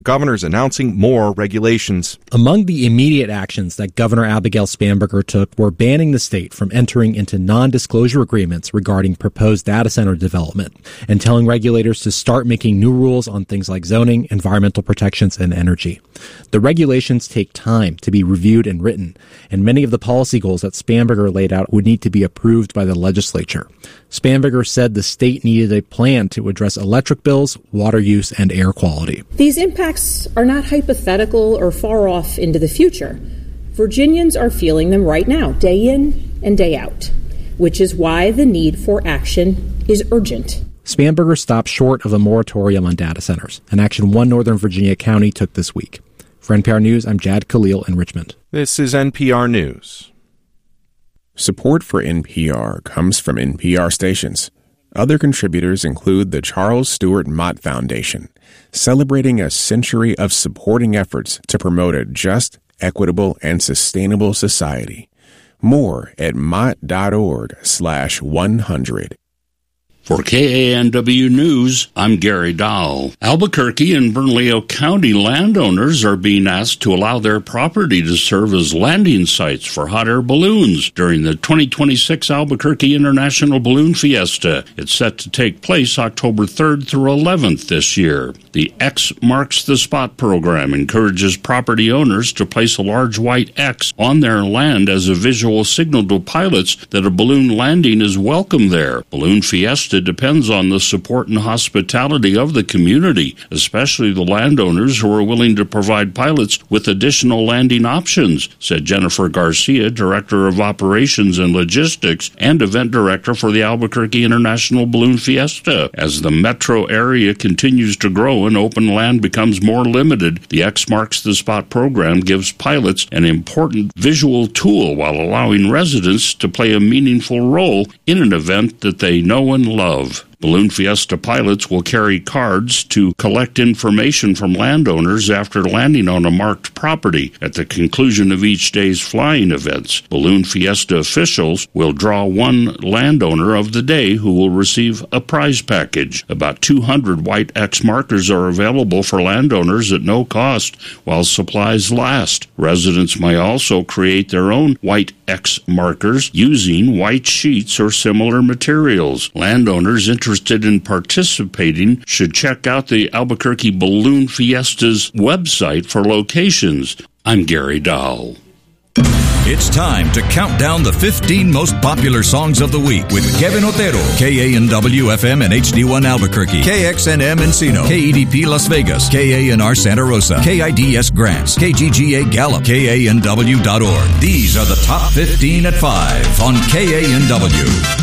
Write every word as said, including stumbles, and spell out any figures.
Governors announcing more regulations. Among the immediate actions that Governor Abigail Spanberger took were banning the state from entering into non-disclosure agreements regarding proposed data center development and telling regulators to start making new rules on things like zoning, environmental protections, and energy. The regulations take time to be reviewed and written, and many of the policy goals that Spanberger laid out would need to be approved by the legislature. Spanberger said the state needed a plan to address electric bills, water use, and air quality. These impacts are not hypothetical or far off into the future. Virginians are feeling them right now, day in and day out, which is why the need for action is urgent. Spanberger stopped short of a moratorium on data centers, an action one Northern Virginia county took this week. For N P R News, I'm Jad Khalil in Richmond. This is N P R News. Support for N P R comes from N P R stations. Other contributors include the Charles Stewart Mott Foundation, celebrating a century of supporting efforts to promote a just, equitable, and sustainable society. More at mott.org slash 100. For K A N W News, I'm Gary Dahl. Albuquerque and Bernalillo County landowners are being asked to allow their property to serve as landing sites for hot air balloons during the twenty twenty-six Albuquerque International Balloon Fiesta. It's set to take place October third through eleventh this year. The X Marks the Spot program encourages property owners to place a large white X on their land as a visual signal to pilots that a balloon landing is welcome there. Balloon Fiesta depends on the support and hospitality of the community, especially the landowners who are willing to provide pilots with additional landing options, said Jennifer Garcia, Director of Operations and Logistics and Event Director for the Albuquerque International Balloon Fiesta. As the metro area continues to grow and open land becomes more limited, the X Marks the Spot program gives pilots an important visual tool while allowing residents to play a meaningful role in an event that they know and love. Balloon Fiesta pilots will carry cards to collect information from landowners after landing on a marked property. At the conclusion of each day's flying events, Balloon Fiesta officials will draw one landowner of the day who will receive a prize package. About two hundred white X markers are available for landowners at no cost while supplies last. Residents may also create their own white X markers using white sheets or similar materials. Landowners interested Interested in participating should check out the Albuquerque Balloon Fiesta's website for locations. I'm Gary Dahl. It's time to count down the fifteen most popular songs of the week with Kevin Otero. K A N W F M and H D one Albuquerque, K X N M Encino, K E D P Las Vegas, K A N R Santa Rosa, K I D S Grants, K G G A Gallup, K A N W dot org. These are the top fifteen at five on K A N W.